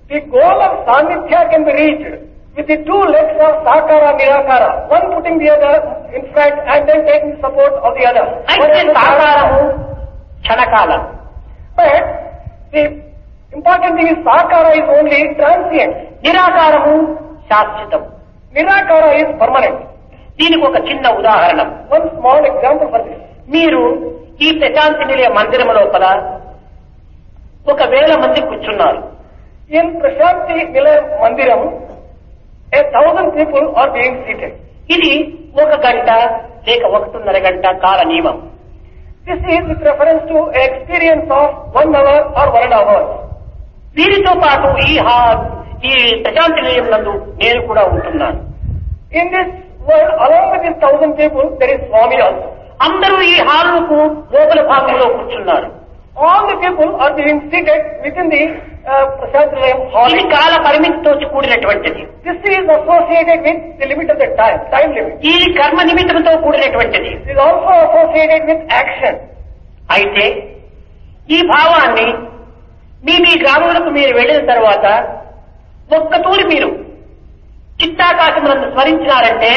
The goal of Sanithya can be reached with the two legs of Sakara, Nirakara, one putting the other in front and then taking the support of the other. అయితే సాకారము క్షణకాలం. But the important thing is Sakara is only transient. నిరాకారము శాశ్వతం. Nirakara is permanent. దీనికి ఒక చిన్న ఉదాహరణ. One small example for this. మీరు ఈ ప్రశాంతి నిలయ మందిరం లోపల 1,000 మంది కూర్చున్నారు. In Prashanti Nilayam Mandiram, 1,000 people are being seated. ఇది 1 గంట లేక 1.5 గంట కాల నియమం. This is with reference to an experience of 1 hour or 1.5 hours. వీరితో పాటు ఈ ప్రశాంతి నిలయం నందు నేను కూడా ఉంటున్నాను. In this world, along with these 1,000 people, there is Swami also. అందరూ ఈ హాలుకు లోపల భాగంలో కూర్చున్నారు. All the people are being seated within the Prashanti Nilayam hall. ఇది కాల పరిమితితో కూడినటువంటిది. This is associated with the limit of the time limit. ఇది కర్మ నిమిత్తంతో కూడినటువంటిది. It is also associated with action. అయితే ఈ భావాన్ని మీ గ్రామాలకు మీరు వెళ్ళిన తర్వాత ఒక్కతూరి మీరు చిత్తాకాశములను స్మరించినారంటే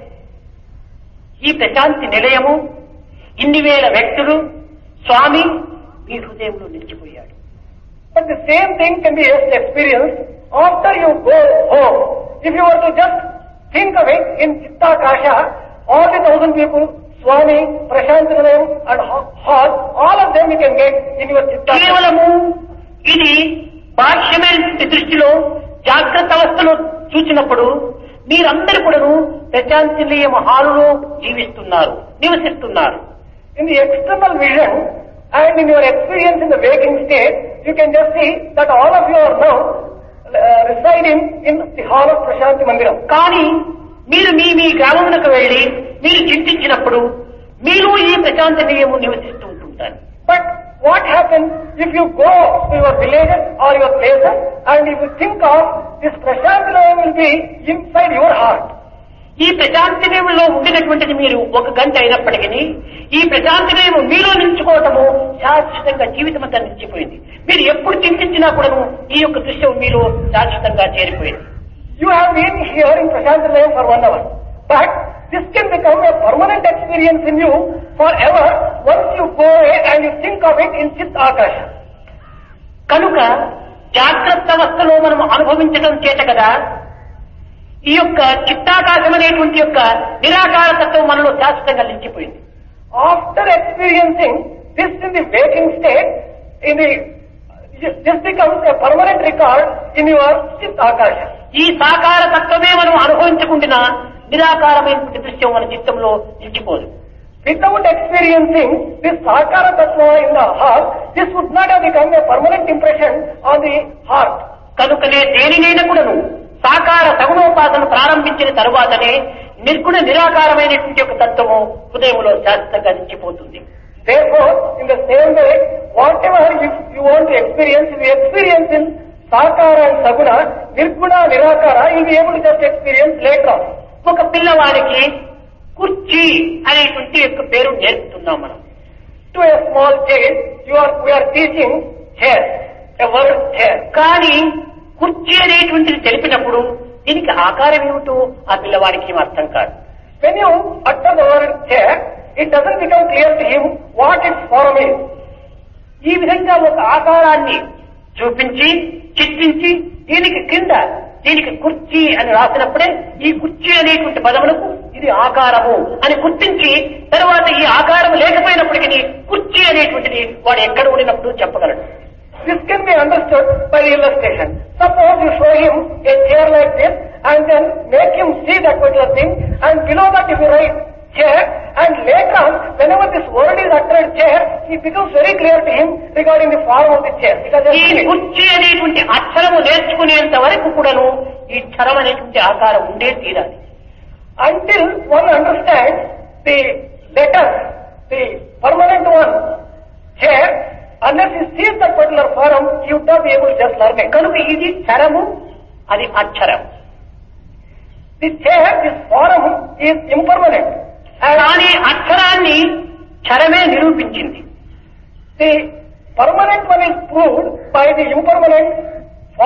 ఈ ప్రశాంతి నిలయము, ఇన్ని వేల వ్యక్తులు, స్వామి మీ హృదయంలో నిలిచిపోయాడు. But the same thing can be experienced after you go home. If you were to just think of it in Chittakasha, all the 1,000 people, Swami, Prashanti Nilayam and hall, all of them you can get in your Chittakasha. కేవలము ఇది బాహ్యమైన దృష్టిలో జాగ్రత్త అవస్థలో చూసినప్పుడు మీరందరూ కూడాను ప్రశాంతి నిలయం హాలులో జీవిస్తున్నారు, నివసిస్తున్నారు. In the external vision and in your experience in the waking state, you can just see that all of you are now residing in the hall of Prashanti Mandiram. కానీ మీరు మీ గ్రామమునకు వెళ్లి మీరు చింతించినప్పుడు మీరు ఈ ప్రశాంతి నిలయము నివసిస్తూ ఉంటుంటారు. But what happens if you go to your villages or your places and if you think of this Prashanti Nilayam will be inside your heart. ఈ ప్రశాంతి నిలయంలో ఉండినటువంటిది మీరు 1 గంట అయినప్పటికీ ఈ ప్రశాంతి నిలయం మీలో నిలుచుకోవటము శాశ్వతంగా జీవితమంతా నిలిచిపోయింది. మీరు ఎప్పుడు చింతించినా కూడాను ఈ యొక్క దృశ్యం మీలో శాశ్వతంగా చేరిపోయింది. You have been here in Prashanti Nilayam for 1 hour, but this can become a permanent experience in you forever once you go away and you think of it in Chit Akasha. కనుక జాగ్రత్త అవస్థలో మనం అనుభవించడం చేత కదా ఈ యొక్క చిత్తాకాశం అనేటువంటి యొక్క నిరాకార తత్వం మనలో శాశ్వతంగా నిలిచిపోయింది. After experiencing this in the waking state, this becomes a permanent record in your Chit Akasha. ఈ సాకార తత్వమే మనం అనుభవించకుండా నిరాకారమైనటువంటి దృశ్యం మన చిత్తంలో నిలిచిపోదు. Without experiencing this Sakara Tattva in the heart, this would not have become a permanent impression on the heart. కనుకనే దేనినైనా కూడాను సాకార సగుణోపాసన ప్రారంభించిన తరువాతనే నిర్గుణ నిరాకారమైనటువంటి యొక్క తత్వము హృదయంలో శాశ్వతంగా నిలిచిపోతుంది. Therefore, in the same way, whatever you want to experience, if you experience in Sakara and Saguna, Nirguna, Nirakara, you will be able to just experience later on. ఒక పిల్లవాడికి కుర్చీ అనేటువంటి యొక్క పేరు నేర్పుతున్నాం మనం. To a small child, we are teaching chair, a word chair. కానీ కుర్చీ అనేటువంటిది తెలిపినప్పుడు దీనికి ఆకారం ఏమిటో ఆ పిల్లవాడికి ఏం అర్థం కాదు. When you utter the word chair, it doesn't become clear to him what its form is. ఈ విధంగా ఒక ఆకారాన్ని చూపించి చిత్రించి దీనికి కుర్చీ అని రాసినప్పుడే ఈ కుర్చీ అనేటువంటి పదములకు ఇది ఆకారము అని గుర్తించి తర్వాత ఈ ఆకారం లేకపోయినప్పటికీ కుర్చీ అనేటువంటిది వాడు ఎక్కడ ఉండినప్పుడు చెప్పగలడు. This can be understood by illustration. Suppose you show him a chair like this and then make him see that particular thing, and below that if you write chair, and later on whenever this word is uttered chair, it becomes very clear to him regarding the form of the chair. ఈ కుర్చీ అనేటువంటి అక్షరము నేర్చుకునేంత వరకు కూడాను ఈ క్షరం అనేటువంటి ఆకారం ఉండే తీరాలి. Until one understands the letter, the permanent one, chair, unless he sees that particular form, he would not be able to just learn it. కనుక ఇది క్షరము, అది అక్షరం. The chair, this form is impermanent. కానీ అక్షరాన్ని క్షరమే నిరూపించింది. The permanent one is proved by the impermanent